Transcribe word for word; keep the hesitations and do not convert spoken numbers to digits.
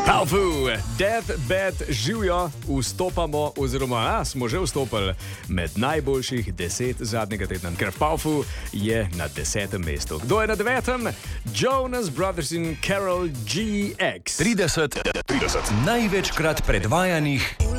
Paufu, Deathbed živijo, vstopamo, oziroma a, smo že vstopili med najboljših deset zadnjega tedna, ker Paufu je na desetem mestu. Kdo je na devetem? Jonas Brothers in Karol G X. trideset, trideset največkrat predvajanih